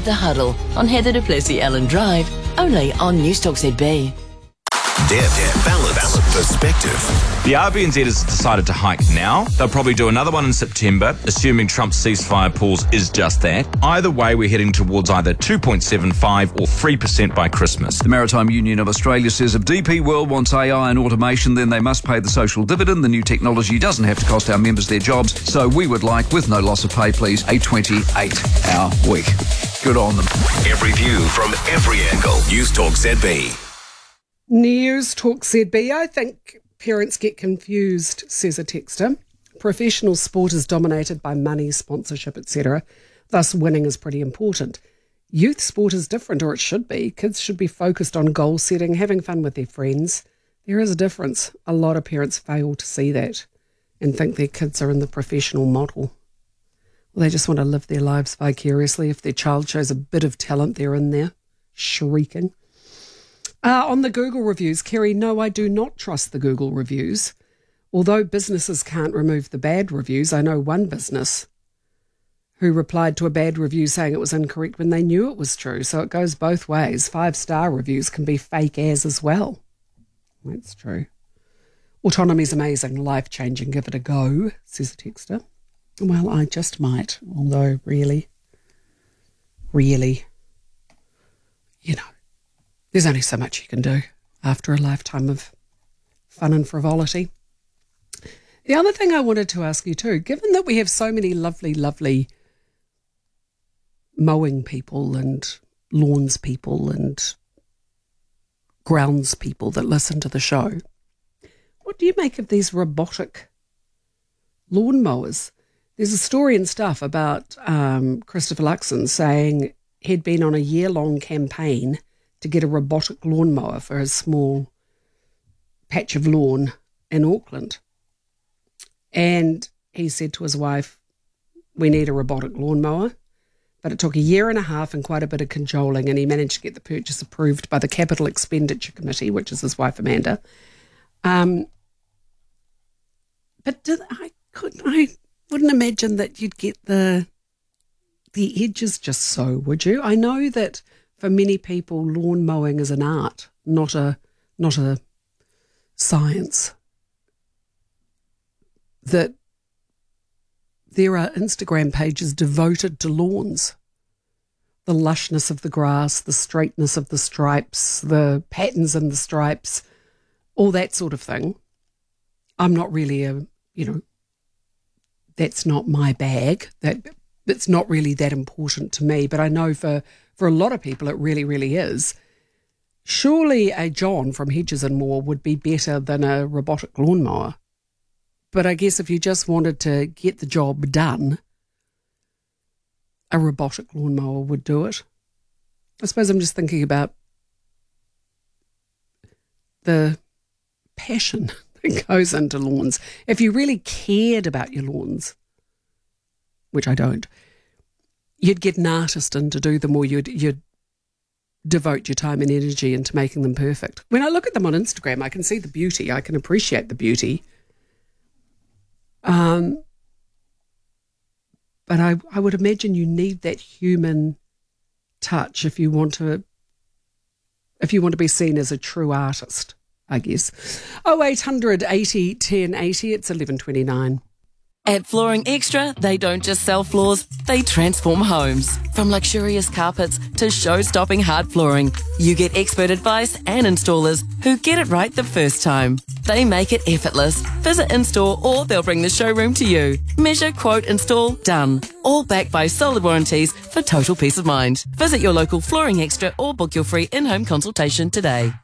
The Huddle on Heather du Plessis-Ellen Drive, only on Newstalk ZB. Depth, balance, perspective. The RBNZ has decided to hike now. They'll probably do another one in September, assuming Trump's ceasefire pause is just that. Either way, we're heading towards either 2.75 or 3% by Christmas. The Maritime Union of Australia says if DP World wants AI and automation, then they must pay the social dividend. The new technology doesn't have to cost our members their jobs, so we would like, with no loss of pay, please, a 28-hour week. Good on them. Every view from every angle. Newstalk ZB. Newstalk ZB. I think parents get confused, says a texter. Professional sport is dominated by money, sponsorship, etc. Thus, winning is pretty important. Youth sport is different, or it should be. Kids should be focused on goal setting, having fun with their friends. There is a difference. A lot of parents fail to see that and think their kids are in the professional model. Well, they just want to live their lives vicariously. If their child shows a bit of talent, they're in there shrieking. On the Google reviews, Kerry, no, I do not trust the Google reviews. Although businesses can't remove the bad reviews, I know one business who replied to a bad review saying it was incorrect when they knew it was true. So it goes both ways. 5-star reviews can be fake as well. That's true. Autonomy is amazing, life-changing. Give it a go, says a texter. Well, I just might, although really, you know, there's only so much you can do after a lifetime of fun and frivolity. The other thing I wanted to ask you too, given that we have so many lovely mowing people and lawns people and grounds people that listen to the show, what do you make of these robotic lawn mowers? There's a story and stuff about Christopher Luxon saying he'd been on a year-long campaign to get a robotic lawnmower for his small patch of lawn in Auckland. And he said to his wife, we need a robotic lawnmower. But it took a year and a half and quite a bit of cajoling, and he managed to get the purchase approved by the Capital Expenditure Committee, which is his wife, Amanda. But I wouldn't imagine that you'd get the edges just so, would you? I know that for many people, lawn mowing is an art, not a science. That there are Instagram pages devoted to lawns. The lushness of the grass, the straightness of the stripes, the patterns in the stripes, all that sort of thing. I'm not really that's not my bag. It's not really that important to me, but I know for a lot of people it really is. Surely a John from Hedges and Moore would be better than a robotic lawnmower. But I guess if you just wanted to get the job done, a robotic lawnmower would do it. I suppose I'm just thinking about the passion that goes into lawns. If you really cared about your lawns, which I don't, you'd get an artist in to do them, or you'd devote your time and energy into making them perfect. When I look at them on Instagram, I can see the beauty. I can appreciate the beauty. But I would imagine you need that human touch if you want to be seen as a true artist, I guess. 0800 80 1080, it's 11:29. At Flooring Extra, they don't just sell floors, they transform homes. From luxurious carpets to show-stopping hard flooring, you get expert advice and installers who get it right the first time. They make it effortless. Visit in-store or they'll bring the showroom to you. Measure, quote, install, done. All backed by solid warranties for total peace of mind. Visit your local Flooring Extra or book your free in-home consultation today.